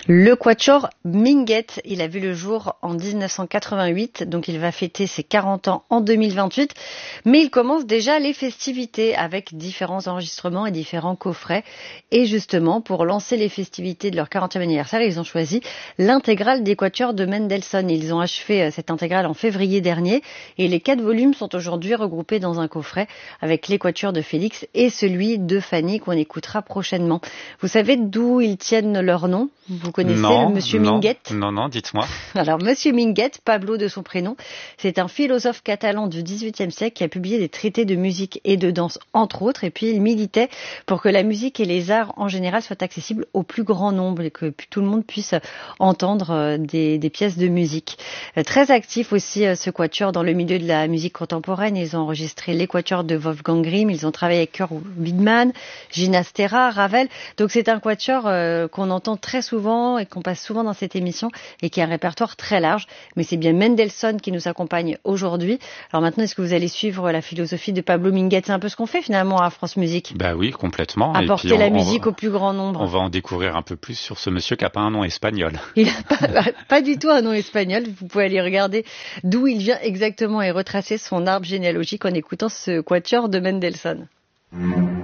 Le quatuor Minguett, il a vu le jour en 1988, donc il va fêter ses 40 ans en 2028, mais il commence déjà les festivités avec différents enregistrements et différents coffrets. Et justement, pour lancer les festivités de leur 40e anniversaire, ils ont choisi l'intégrale des quatuors de Mendelssohn. Ils ont achevé cette intégrale en février dernier et les 4 volumes sont aujourd'hui regroupés dans un coffret avec les quatuors de Félix et celui de Fanny qu'on écoutera prochainement. Vous savez d'où ils tiennent leur nom ? Vous connaissez le monsieur Minguett ? Non, dites-moi. Alors, monsieur Minguett, Pablo de son prénom, c'est un philosophe catalan du XVIIIe siècle qui a publié des traités de musique et de danse, entre autres, et puis il militait pour que la musique et les arts en général soient accessibles au plus grand nombre et que tout le monde puisse entendre des pièces de musique. Très actif aussi ce quatuor dans le milieu de la musique contemporaine. Ils ont enregistré les quatuors de Wolfgang Grimm, ils ont travaillé avec Kurt Widmann, Ginastera, Ravel. Donc c'est un quatuor qu'on entend très souvent et qu'on passe souvent dans cette émission et qui a un répertoire très large. Mais c'est bien Mendelssohn qui nous accompagne aujourd'hui. Alors maintenant, est-ce que vous allez suivre la philosophie de Pablo Minguett ? C'est un peu ce qu'on fait finalement à France Musique. Bah oui, complètement. Apporter la musique au plus grand nombre. On va en découvrir un peu plus sur ce monsieur qui n'a pas un nom espagnol. Il n'a pas du tout un nom espagnol. Vous pouvez aller regarder d'où il vient exactement et retracer son arbre généalogique en écoutant ce quatuor de Mendelssohn.